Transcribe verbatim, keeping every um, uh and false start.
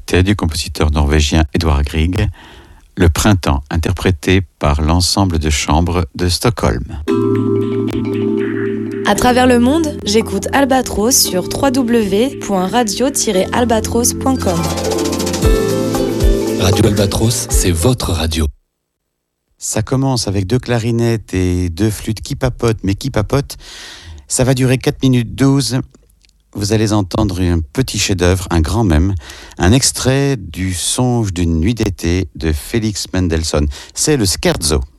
était du compositeur norvégien Edvard Grieg, Le Printemps, interprété par l'ensemble de chambre de Stockholm. À travers le monde, j'écoute Albatros sur w w w point radio tiret albatros point com. Radio Albatros, c'est votre radio. Ça commence avec deux clarinettes et deux flûtes qui papotent, mais qui papotent. Ça va durer quatre minutes douze. Vous allez entendre un petit chef-d'œuvre, un grand même, un extrait du Songe d'une nuit d'été de Félix Mendelssohn. C'est le Scherzo.